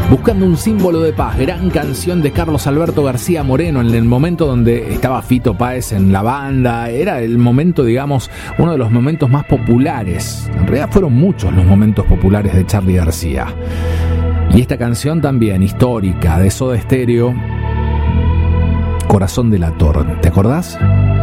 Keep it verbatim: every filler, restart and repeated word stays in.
Buscando un símbolo de paz, gran canción de Carlos Alberto García Moreno en el momento donde estaba Fito Páez en la banda. Era el momento, digamos, uno de los momentos más populares. En realidad fueron muchos los momentos populares de Charly García. Y esta canción también, histórica, de Soda Stereo, Corazón Delator. ¿Te acordás?